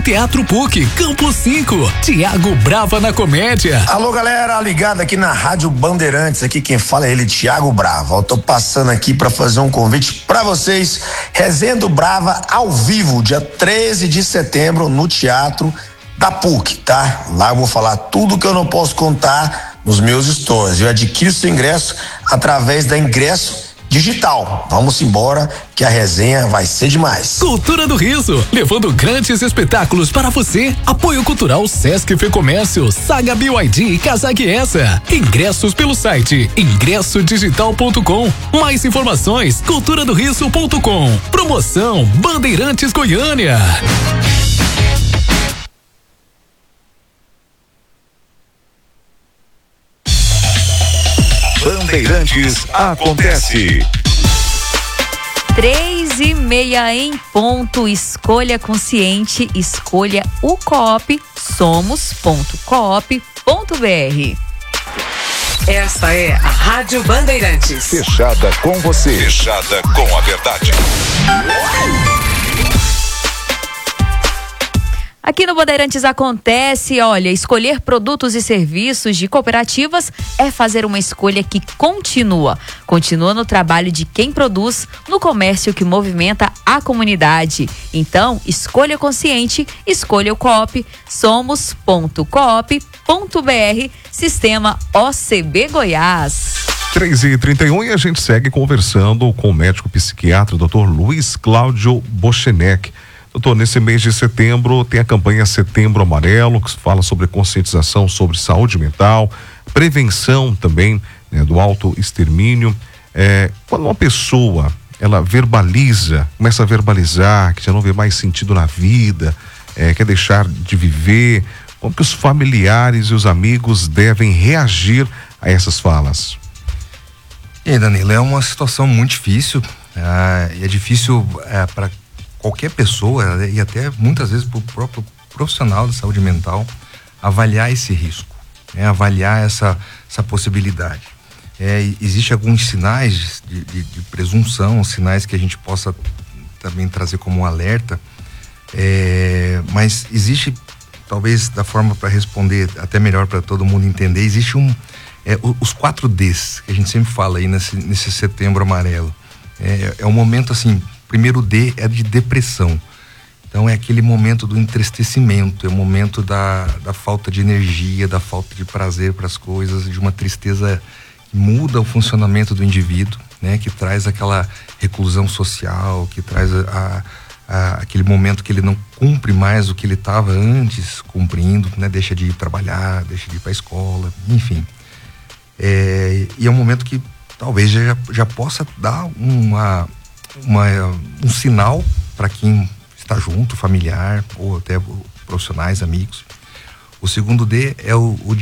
Teatro PUC, Campo 5. Thiago Brava na comédia. Alô, galera, ligado aqui na Rádio Bandeirantes, aqui quem fala é ele, Thiago Brava. Eu tô passando aqui pra fazer um convite pra vocês, Resenha do Brava ao vivo, dia 13 de setembro no Teatro da PUC, tá? Lá eu vou falar tudo que eu não posso contar nos meus stories. Eu adquiro seu ingresso através da Ingresso Digital. Vamos embora que a resenha vai ser demais. Cultura do Riso, levando grandes espetáculos para você. Apoio Cultural Sesc Fecomércio, Saga BYD e Casag Essa. Ingressos pelo site ingressodigital.com. Mais informações culturadoriso.com. Promoção Bandeirantes Goiânia. Bandeirantes acontece. 3:30 em ponto. Escolha consciente, escolha o Coop, somos.coop.br. Esta é a Rádio Bandeirantes. Fechada com você. Fechada com a verdade. Aqui no Bandeirantes acontece, olha, escolher produtos e serviços de cooperativas é fazer uma escolha que continua no trabalho de quem produz, no comércio que movimenta a comunidade. Então, escolha consciente, escolha o Coop, somos.coop.br, Sistema OCB Goiás. 3h31 e a gente segue conversando com o médico psiquiatra, Dr. Luiz Cláudio Bochenek. Doutor, nesse mês de setembro tem a campanha Setembro Amarelo, que fala sobre conscientização sobre saúde mental, prevenção também, né, do autoextermínio. Quando uma pessoa, ela começa a verbalizar, que já não vê mais sentido na vida, quer deixar de viver, como que os familiares e os amigos devem reagir a essas falas? E aí, Danilo, é uma situação muito difícil, é difícil para qualquer pessoa e até muitas vezes para o próprio profissional da saúde mental avaliar esse risco, avaliar essa possibilidade. Existem alguns sinais de presunção, sinais que a gente possa também trazer como um alerta, mas existe, talvez da forma para responder até melhor para todo mundo entender, existe os 4 Ds que a gente sempre fala aí nesse Setembro Amarelo. É um momento assim. Primeiro D é de depressão. Então é aquele momento do entristecimento, é o momento da falta de energia, da falta de prazer para as coisas, de uma tristeza que muda o funcionamento do indivíduo, né? Que traz aquela reclusão social, que traz aquele momento que ele não cumpre mais o que ele estava antes cumprindo, né? Deixa de ir trabalhar, deixa de ir para a escola, enfim. E é um momento que talvez já possa dar um sinal para quem está junto, familiar ou até profissionais, amigos. O segundo D é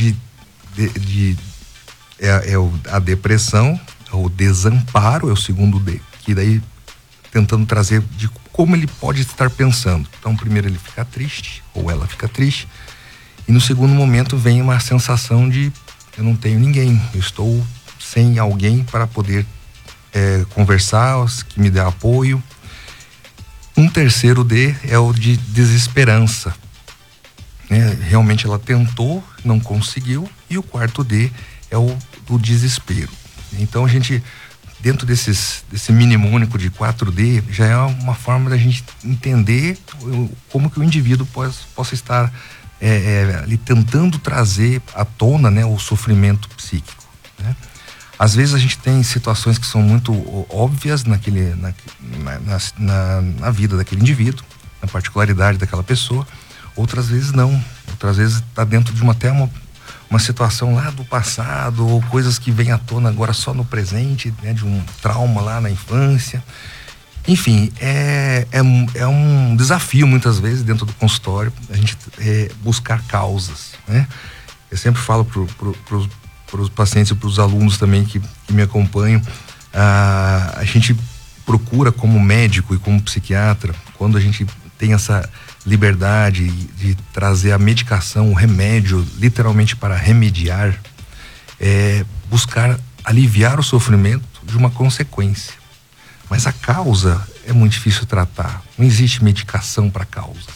a depressão, o desamparo é o segundo D, que daí tentando trazer de como ele pode estar pensando. Então, primeiro ele fica triste ou ela fica triste e no segundo momento vem uma sensação de eu não tenho ninguém, eu estou sem alguém para poder conversar, que me dê apoio. Um terceiro D é o de desesperança, né? Realmente ela tentou, não conseguiu. E o quarto D é o do desespero. Então a gente, dentro desse mínimo único de 4D, já é uma forma da gente entender como que o indivíduo possa estar ali tentando trazer à tona, né, o sofrimento psíquico, né? Às vezes a gente tem situações que são muito óbvias na vida daquele indivíduo, na particularidade daquela pessoa, outras vezes não. Outras vezes está dentro de uma situação lá do passado, ou coisas que vêm à tona agora só no presente, né, de um trauma lá na infância. Enfim, é um desafio muitas vezes dentro do consultório a gente buscar causas, né? Eu sempre falo para os pacientes e para os alunos também que me acompanham, a gente procura como médico e como psiquiatra, quando a gente tem essa liberdade de trazer a medicação, o remédio, literalmente para remediar, buscar aliviar o sofrimento de uma consequência. Mas a causa é muito difícil tratar, não existe medicação para causas.